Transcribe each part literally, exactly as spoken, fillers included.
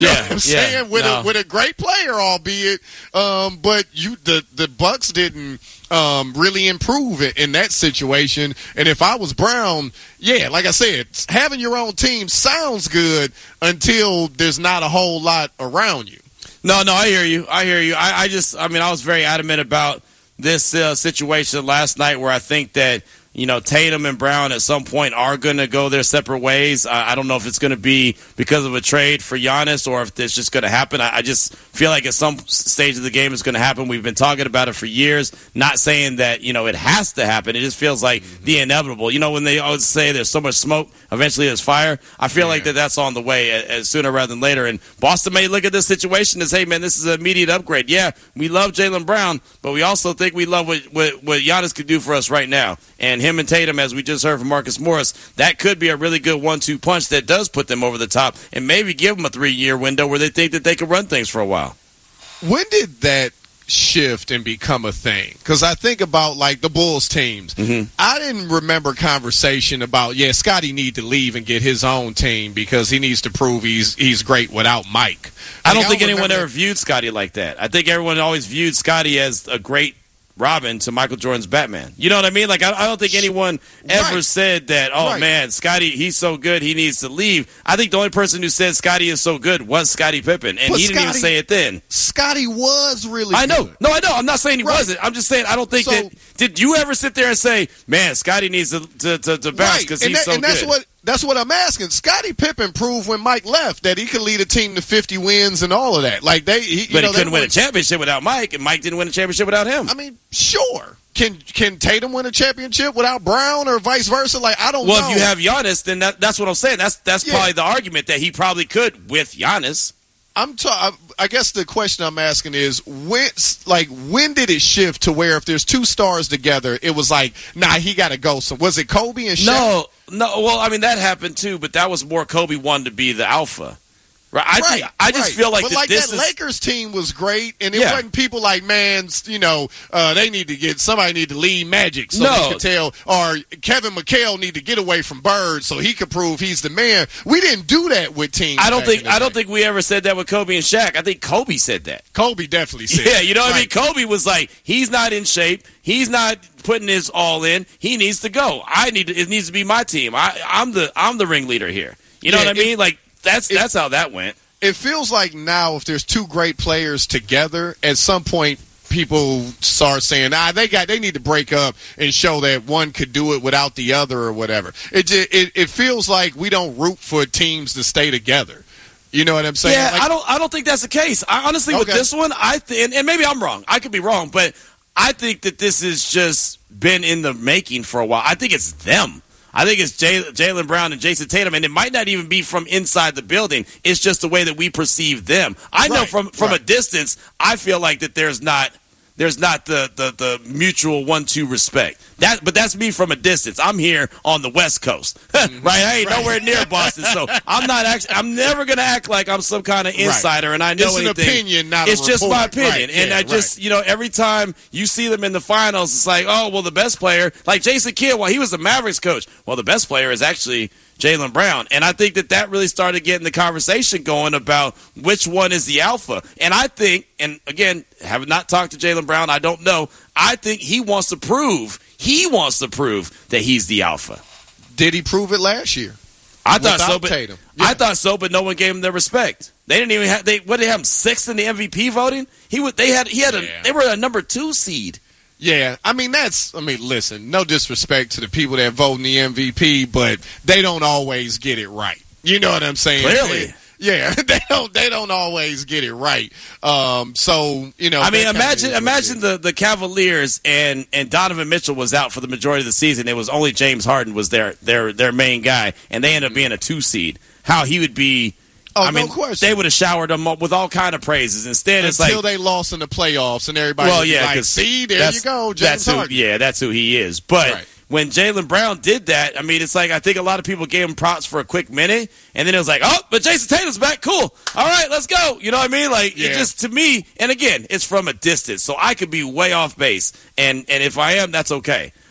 You yeah, know what I'm yeah, saying? With no. a with a great player, albeit, um, but you the the Bucks didn't um, really improve it in that situation. And if I was Brown, yeah, like I said, having your own team sounds good until there's not a whole lot around you. No, no, I hear you. I hear you. I, I just, I mean, I was very adamant about this uh, situation last night where I think that, you know, Tatum and Brown at some point are going to go their separate ways. I, I don't know if it's going to be because of a trade for Giannis or if it's just going to happen. I, I just feel like at some stage of the game it's going to happen. We've been talking about it for years, not saying that, you know, it has to happen. It just feels like the inevitable. You know, when they always say there's so much smoke, eventually there's fire. I feel yeah. like that that's on the way as, as sooner rather than later. And Boston may look at this situation as, hey, man, this is an immediate upgrade. Yeah, we love Jaylen Brown, but we also think we love what, what, what Giannis could do for us right now. And him and Tatum, as we just heard from Marcus Morris, that could be a really good one two punch that does put them over the top and maybe give them a three-year window where they think that they could run things for a while. When did that shift and become a thing? Because I think about, like, the Bulls teams. Mm-hmm. I didn't remember conversation about, yeah, Scotty need to leave and get his own team because he needs to prove he's he's great without Mike. Like, I don't think I anyone remember- ever viewed Scotty like that. I think everyone always viewed Scotty as a great Robin to Michael Jordan's Batman. You know what I mean? Like, I, I don't think anyone ever right. said that, oh, right. man, Scotty, he's so good, he needs to leave. I think the only person who said Scotty is so good was Scottie Pippen, and but he didn't Scotty, even say it then. Scotty was really I know. good. No, I know. I'm not saying he right. wasn't. I'm just saying I don't think so, that – did you ever sit there and say, man, Scotty needs to, to, to, to bounce because right. he's that, so and that's good? What, that's what I'm asking. Scottie Pippen proved when Mike left that he could lead a team to fifty wins and all of that. Like they, he, you But know, he couldn't won, win a championship without Mike, and Mike didn't win a championship without him. I mean, sure. Can can Tatum win a championship without Brown or vice versa? Like, I don't well, know. Well, if you have Giannis, then that, that's what I'm saying. That's that's yeah. probably the argument that he probably could with Giannis. I'm ta- I guess the question I'm asking is when, like, when did it shift to where if there's two stars together, it was like, nah, he got to go. So was it Kobe and Shaq? No, no. Well, I mean that happened too, but that was more Kobe wanted to be the alpha. Right, I, right, think, I just right. feel like but that like this that is, Lakers team was great, and it yeah. wasn't people like, man, you know, uh, they need to get somebody need to lead Magic so no. they could tell, or Kevin McHale need to get away from Bird so he could prove he's the man. We didn't do that with teams. I don't think I day. don't think we ever said that with Kobe and Shaq. I think Kobe said that. Kobe definitely said. Yeah, you know what right. I mean. Kobe was like, he's not in shape. He's not putting his all in. He needs to go. I need to, it needs to be my team. I, I'm the I'm the ringleader here. You know yeah, what I mean? It, like that's it, that's how that went. It feels like now if there's two great players together, at some point people start saying, ah, they got they need to break up and show that one could do it without the other or whatever. It just, it, it feels like we don't root for teams to stay together. You know what I'm saying? Yeah, like, I don't I don't think that's the case. I, honestly, with okay. this one, I th- and, and maybe I'm wrong. I could be wrong, but I think that this has just been in the making for a while. I think it's them. I think it's Jay, Jaylen Brown and Jason Tatum, and it might not even be from inside the building. It's just the way that we perceive them. I know right, from, from right. a distance, I feel like that there's not there's not the, the, the mutual one two respect. That, but that's me from a distance. I'm here on the West Coast, right? I ain't right. nowhere near Boston, so I'm not actually. I'm never gonna act like I'm some kind of insider right. and I know it's anything. It's an opinion, not It's a just report. my opinion, right. and yeah, I just right. you know every time you see them in the finals, it's like, oh well, the best player, like Jason Kidd, well he was the Mavericks coach. Well, the best player is actually Jaylen Brown, and I think that that really started getting the conversation going about which one is the alpha. And I think, and again, have not talked to Jaylen Brown, I don't know. I think he wants to prove. He wants to prove that he's the alpha. Did he prove it last year? I thought Without so, but Tatum. Yeah. I thought so, but no one gave him the respect. They didn't even have. They what did they have him sixth in the M V P voting? He would. They had. He had a. Yeah. They were a number two seed. Yeah, I mean that's. I mean, listen. No disrespect to the people that vote in the M V P, but they don't always get it right. You know what I'm saying? Clearly. They, yeah, they don't. They don't always get it right. Um, so you know. I mean, that imagine kinda imagine the, the Cavaliers and, and Donovan Mitchell was out for the majority of the season. It was only James Harden was their their their main guy, and they ended up being a two seed. How he would be. Oh, I mean, no question. they would have showered him up with all kind of praises. Instead, it's until like they lost in the playoffs, and everybody well, was yeah, like, "See, there you go, James that's who, Harden." yeah, that's who he is. But Right. when Jaylen Brown did that, I mean, it's like I think a lot of people gave him props for a quick minute, and then it was like, oh, but Jason Tatum's back, cool. All right, let's go. You know what I mean? Like Yeah. it just to me, and again, it's from a distance, so I could be way off base, and and if I am, that's okay.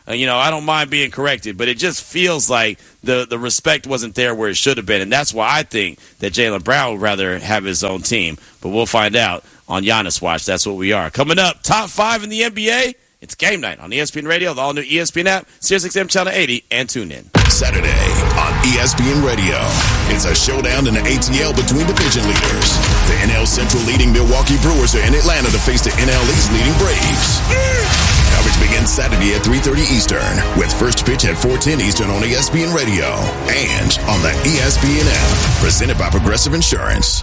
Uh, you know, I don't mind being corrected, but it just feels like the, the respect wasn't there where it should have been. And that's why I think that Jaylen Brown would rather have his own team. But we'll find out on Giannis Watch. That's what we are. Coming up, top five in the N B A. It's game night on E S P N Radio, the all-new E S P N app, Sirius X M Channel eighty, and tune in. Saturday on E S P N Radio. It's a showdown in the A T L between division leaders. The N L Central leading Milwaukee Brewers are in Atlanta to face the N L East leading Braves. Coverage begins Saturday at three thirty Eastern with first pitch at four ten Eastern on E S P N Radio and on the E S P N app. Presented by Progressive Insurance.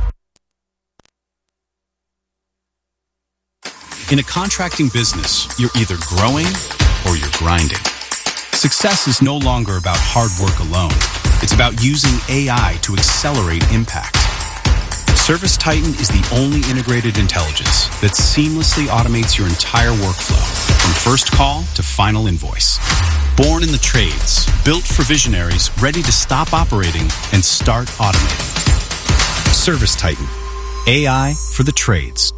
In a contracting business, you're either growing or you're grinding. Success is no longer about hard work alone. It's about using A I to accelerate impact. ServiceTitan is the only integrated intelligence that seamlessly automates your entire workflow, from first call to final invoice. Born in the trades, built for visionaries ready to stop operating and start automating. ServiceTitan, A I for the trades.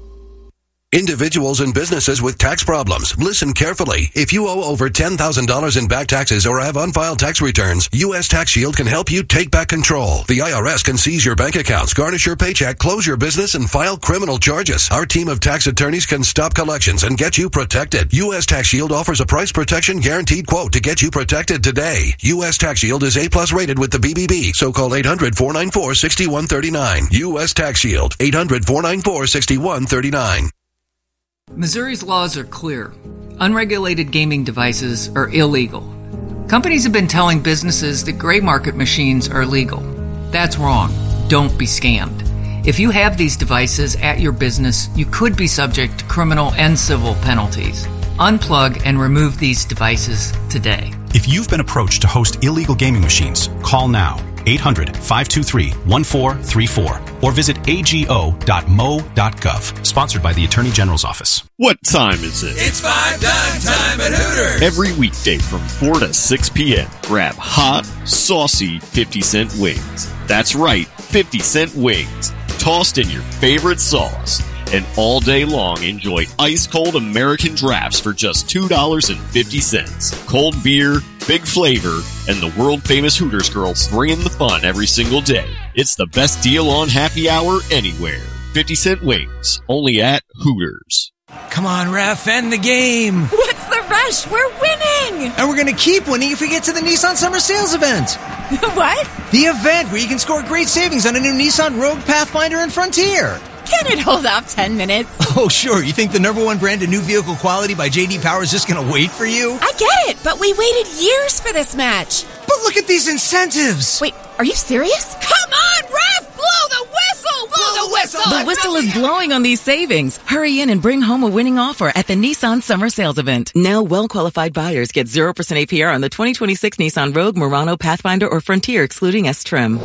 Individuals and businesses with tax problems, listen carefully. If you owe over ten thousand dollars in back taxes or have unfiled tax returns, U S Tax Shield can help you take back control. The I R S can seize your bank accounts, garnish your paycheck, close your business, and file criminal charges. Our team of tax attorneys can stop collections and get you protected. U S Tax Shield offers a price protection guaranteed quote to get you protected today. U S Tax Shield is A plus rated with the B B B, so call eight hundred, four nine four, six one three nine. U S Tax Shield, eight hundred, four nine four, six one three nine. Missouri's laws are clear. Unregulated gaming devices are illegal. Companies have been telling businesses that gray market machines are legal. That's wrong. Don't be scammed. If you have these devices at your business, you could be subject to criminal and civil penalties. Unplug and remove these devices today. If you've been approached to host illegal gaming machines, call now. eight hundred, five two three, one four three four or visit A G O dot M O dot gov. Sponsored by the Attorney General's Office. What time is it? It's five dime time at Hooters. Every weekday from four to six p.m. Grab hot, saucy fifty cent wings. That's right, fifty cent wings. Tossed in your favorite sauce. And all day long, enjoy ice-cold American drafts for just two dollars and fifty cents. Cold beer, big flavor, and the world-famous Hooters girls bringing the fun every single day. It's the best deal on happy hour anywhere. fifty cent wings, only at Hooters. Come on, ref, end the game. What's the rush? We're winning. And we're going to keep winning if we get to the Nissan Summer Sales event. What? The event where you can score great savings on a new Nissan Rogue, Pathfinder, and Frontier. Can it hold off ten minutes? Oh, sure. You think the number one brand in new vehicle quality by J D Power is just going to wait for you? I get it, but we waited years for this match. But look at these incentives. Wait, are you serious? Come on, ref! Blow the whistle! Blow, Blow the whistle! The whistle is blowing on these savings. Hurry in and bring home a winning offer at the Nissan Summer Sales Event. Now well-qualified buyers get zero percent A P R on the twenty twenty-six Nissan Rogue, Murano, Pathfinder, or Frontier, excluding S-Trim.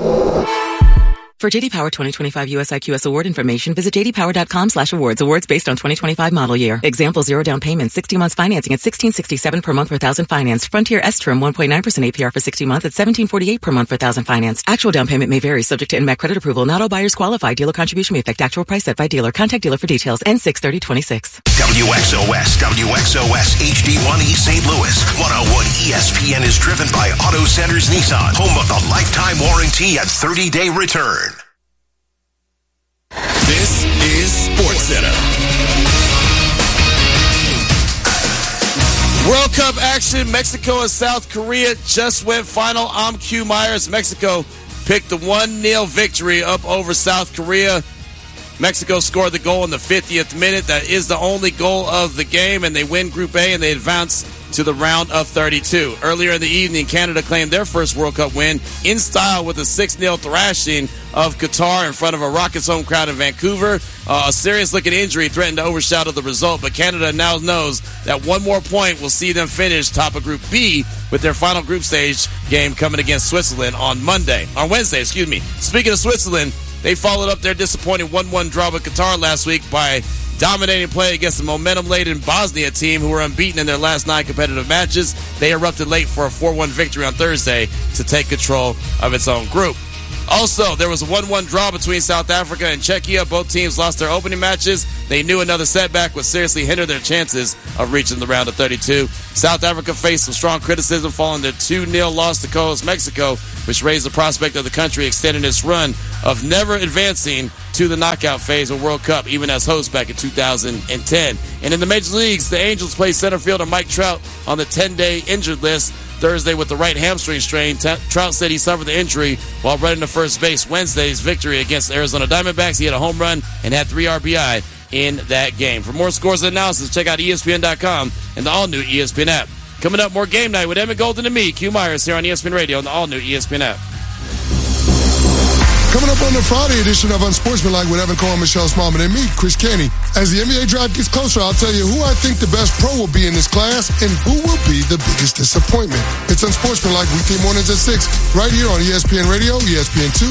For J D Power twenty twenty-five U S I Q S award information, visit j d power dot com slash awards. Awards based on twenty twenty-five model year. Example, zero down payment, sixty months financing at sixteen sixty-seven per month per thousand financed. Frontier S-Trim, one point nine percent A P R for sixty months at seventeen forty-eight per month per thousand financed. Actual down payment may vary, subject to N M A C credit approval. Not all buyers qualify. Dealer contribution may affect actual price set by dealer. Contact dealer for details. N six thirty twenty-six. W X O S, W X O S, H D one E Saint Louis. one oh one E S P N is driven by Auto Centers Nissan, home of the lifetime warranty and thirty-day return. This is SportsCenter. World Cup action. Mexico and South Korea just went final. I'm Q Myers. Mexico picked the one nil victory up over South Korea. Mexico scored the goal in the fiftieth minute. That is the only goal of the game, and they win Group A, and they advance to the round of thirty-two. Earlier in the evening, Canada claimed their first World Cup win in style with a six nil thrashing of Qatar in front of a Rockets home crowd in Vancouver. Uh, a serious-looking injury threatened to overshadow the result, but Canada now knows that one more point will see them finish top of Group B with their final group stage game coming against Switzerland on Monday, on Wednesday, excuse me. Speaking of Switzerland, they followed up their disappointing one one draw with Qatar last week by dominating play against the momentum-laden Bosnia team, who were unbeaten in their last nine competitive matches. They erupted late for a four one victory on Thursday to take control of its own group. Also, there was a one one draw between South Africa and Czechia. Both teams lost their opening matches. They knew another setback would seriously hinder their chances of reaching the round of thirty-two. South Africa faced some strong criticism following their two nil loss to co-host Mexico, which raised the prospect of the country extending its run of never advancing to the knockout phase of World Cup, even as host back in two thousand ten. And in the major leagues, the Angels placed center fielder Mike Trout on the ten-day injured list Thursday with the right hamstring strain. T- Trout said he suffered the injury while running to first base. Wednesday's victory against the Arizona Diamondbacks, he had a home run and had three R B I in that game. For more scores and analysis, check out E S P N dot com and the all-new E S P N app. Coming up, more Game Night with Emmett Golden and me, Q Myers, here on E S P N Radio and the all-new E S P N app. Coming up on the Friday edition of Unsportsmanlike with Evan Cole and Michelle Smallman and me, Chris Kenny. As the N B A draft gets closer, I'll tell you who I think the best pro will be in this class and who will be the biggest disappointment. It's Unsportsmanlike weekday mornings at six, right here on E S P N Radio, E S P N two,